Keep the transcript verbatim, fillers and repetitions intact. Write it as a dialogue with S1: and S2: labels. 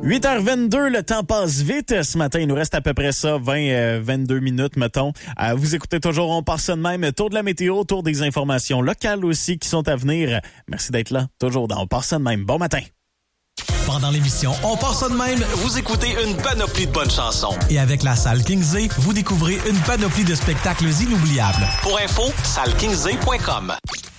S1: huit heures vingt-deux, le temps passe vite. Ce matin, il nous reste à peu près ça, vingt, vingt-deux minutes, mettons. Euh, vous écoutez toujours On part ça de même. Tour de la météo, tour des informations locales aussi qui sont à venir. Merci d'être là, toujours dans On part ça de même. Bon matin.
S2: Pendant l'émission On part ça de même,
S3: Vous écoutez une panoplie de bonnes chansons.
S2: et avec la salle Kingsley, vous découvrez une panoplie de spectacles inoubliables.
S3: Pour info, salle kingsley point com.